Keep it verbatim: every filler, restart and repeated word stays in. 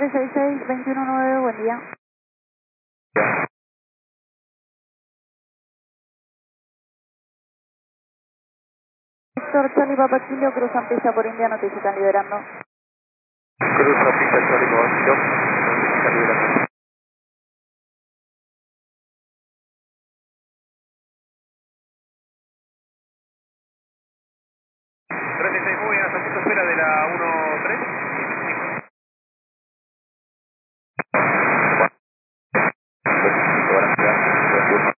siete seis seis, veintiuno nueve, buen día. Víctor, Charlie, Papa Kilo, cruzan pista por India, no te están liberando. Cruza pista Charlie Papa Kilo, notifica liberación. treinta y seis, muy bien, hasta punto espera de la uno tres.